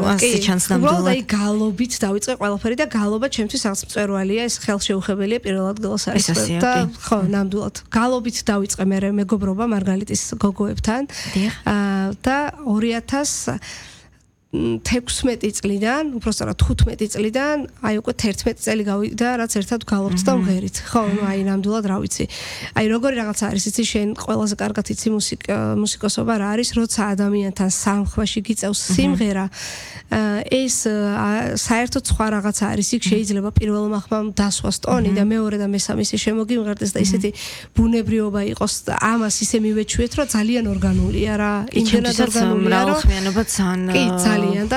ასე ჩანს ნამდვილად. უბრალოდ გალობით დავიწყე ყველაფერი და გალობა ჩემთვის რაღაც მწვერვალია, ეს ხელშეუხებელია პირველ ადგილას არის და ხო, ნამდვილად. გალობით დავიწყე მე მეგობრობა მარგალიტის გოგოებთან და 2016 წლიდან, უბრალოდ 15 წლიდან, აი უკვე 11 წელი გავიდა, რაც ერთად გალობთ და ვღერით. ხო, აი ნამდვილად რა ვიცი. აი როგორი რაღაცა არის, იცი შენ ყველაზე კარგად იცი მუსიკოსობა რა არის, როცა ადამიანთან სამხვაში გიწევს სიმღერა, ეს საერთოდ სხვა რაღაცა არის. იქ შეიძლება პირველმა ხმამ დასვას ტონი და მეორე და მესამე ისე შემოგიმღერდეს და ისეთი ბუნებრიობა იყოს, ამას ისე მივეჩვიეთ, რომ ძალიან ორგანულია რა. იმენად ორგანულია, რომ მრავალხმიანობა ძალიან ძალიან და